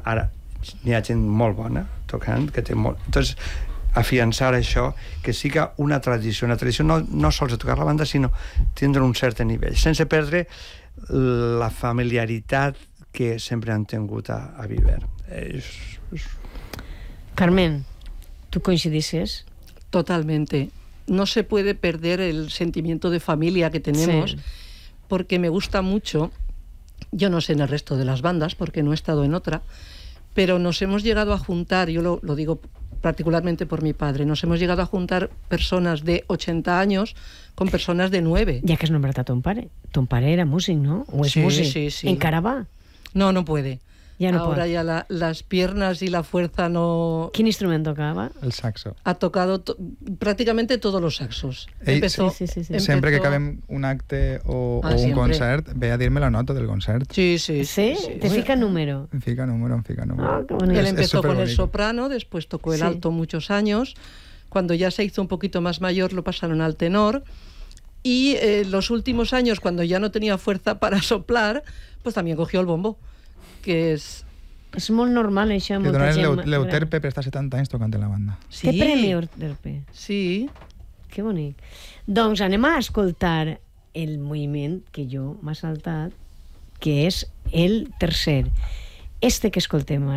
ara n'hi ha gent molt bona tocant, que té molt... Entonces, afiançar això, que siga una tradició no sols de tocar la banda, sinó tindre un cert nivell, sense perdre la familiaritat que sempre han tingut a Viver. Carmen, ¿tú coincidices? Totalmente. No se puede perder el sentimiento de familia que tenemos, porque me gusta mucho. Yo no sé en el resto de las bandas, porque no he estado en otra, pero nos hemos llegado a juntar, yo lo digo particularmente por mi padre, nos hemos llegado a juntar personas de 80 años con personas de 9. Ya que has nombrado a ton pare era músic, ¿no? ¿O es músic? Sí. ¿Encara va? No puede. Ya no Ahora puede. ya las piernas y la fuerza no... ¿Quin instrument tocava? El saxo. Ha tocado prácticamente todos los saxos. Empezó, sí. Sempre que acabem un acte o un siempre. concert, ve a dir-me la nota del concert. Sí. ¿Sí? ¿Te fica número? Em fica número. Ah, qué bonito. Él empezó con el superbonito. soprano, después tocó el alto muchos años. Cuando ya se hizo un poquito más mayor lo pasaron al tenor. Y los últimos años, cuando ya no tenía fuerza para soplar, pues también cogió el bombo, que és... És molt normal, això. Que donares l'Euterpe per estar 70 anys tocant en la banda. Sí. Té premi Euterpe. Sí. Que bonic. Doncs anem a escoltar el moviment que jo m'ha saltat, que és el tercer. Este que escoltem